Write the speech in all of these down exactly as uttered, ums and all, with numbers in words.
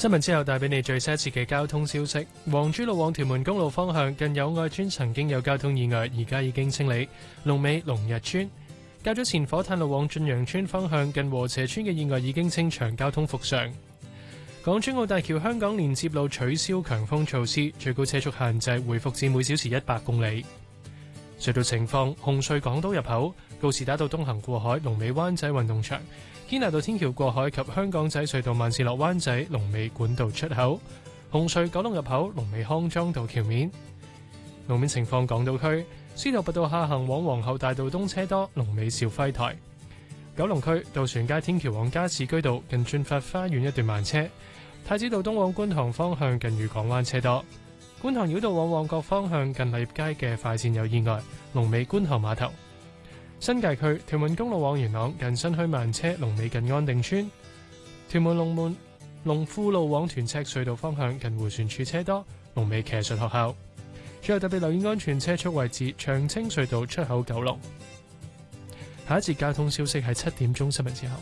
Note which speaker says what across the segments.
Speaker 1: 新聞之後帶俾你最新一次嘅交通消息。黃珠路往屯門公路方向近友愛村曾經有交通意外，而家已經清理。龍尾龍日村。較早前火炭路往駿洋村方向近禾輋村嘅意外已經清場，交通復常。港珠澳大橋香港連接路取消強風措施，最高車速限制回復至每小時一百公里。隧道情況：紅隧港島入口告士打道東行過海，龍尾灣仔運動場；堅拿道天橋過海及香港仔隧道慢線落灣仔，龍尾管道出口。紅隧九龍入口龍尾康莊道橋面。路面情況：港島區司徒拔道下行往皇后大道東車多，龍尾兆輝台；九龍區渡船街天橋往加士居道近駿發花園一段慢車；太子道東往觀塘方向近裕港灣車多；觀塘繞道往旺角方向近麗業街嘅快線有意外，龍尾觀塘碼頭；新界區屯門公路往元朗近新墟慢車，龍尾近安定村；屯門龍門龍富路往屯赤隧道方向近迴旋處車多，龍尾騎術學校。最後特別留意安全車速位置，長青隧道出口九龍。下一節交通消息係七點鐘新聞之後。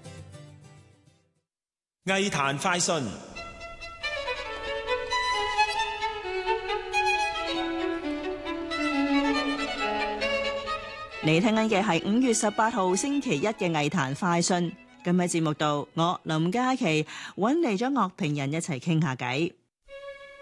Speaker 2: 藝壇快訊。
Speaker 3: 你聽緊嘅係五月十八號星期一嘅藝壇快訊。今日節目度，我林嘉琪揾嚟咗樂評人一齊傾下偈。